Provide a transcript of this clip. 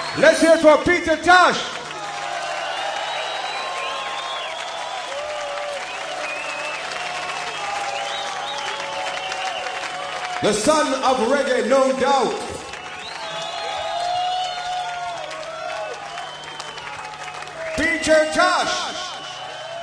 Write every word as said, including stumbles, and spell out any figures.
Let's hear it for Peter Tosh. The son of reggae, no doubt. Peter Tosh.